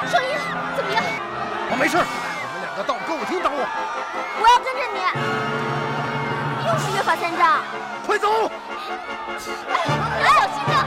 少英，怎么样？ 我没事，我们两个到歌舞厅等我。 我要跟着你。又是约法三章。 快走！ 哎，你要小心点。